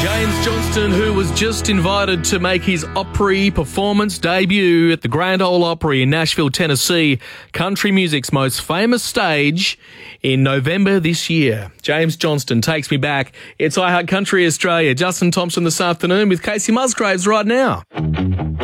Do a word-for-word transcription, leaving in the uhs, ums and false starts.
James Johnston, who was just invited to make his Opry performance debut at the Grand Ole Opry in Nashville, Tennessee, country music's most famous stage, in November this year. James Johnston takes me back. It's iHeart Country Australia. Justin Thompson this afternoon with Casey Musgraves right now.